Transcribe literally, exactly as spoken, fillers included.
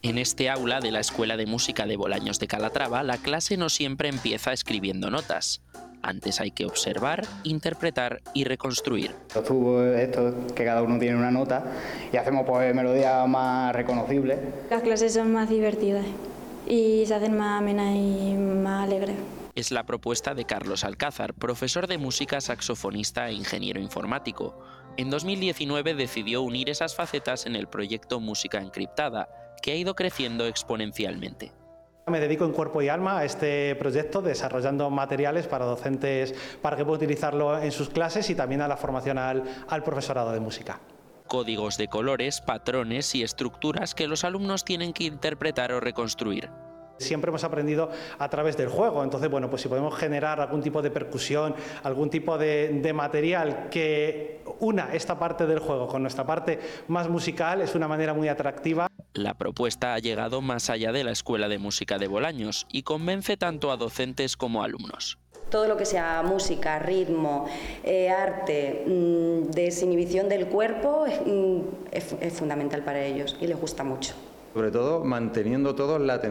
En este aula de la Escuela de Música de Bolaños de Calatrava, la clase no siempre empieza escribiendo notas. Antes hay que observar, interpretar y reconstruir. Los tubos estos, que cada uno tiene una nota, y hacemos pues melodías más reconocibles. Las clases son más divertidas y se hacen más amenas y más alegres. Es la propuesta de Carlos Alcázar, profesor de música, saxofonista e ingeniero informático. En dos mil diecinueve decidió unir esas facetas en el proyecto Música Encriptada, que ha ido creciendo exponencialmente. Me dedico en cuerpo y alma a este proyecto, desarrollando materiales para docentes para que puedan utilizarlo en sus clases y también a la formación al, al profesorado de música. Códigos de colores, patrones y estructuras que los alumnos tienen que interpretar o reconstruir. Siempre hemos aprendido a través del juego, entonces, bueno, pues si podemos generar algún tipo de percusión, algún tipo de, de material que una esta parte del juego con nuestra parte más musical, es una manera muy atractiva. La propuesta ha llegado más allá de la Escuela de Música de Bolaños y convence tanto a docentes como a alumnos. Todo lo que sea música, ritmo, eh, arte, mmm, desinhibición del cuerpo mmm, es, es fundamental para ellos y les gusta mucho. Sobre todo manteniendo todos la atención.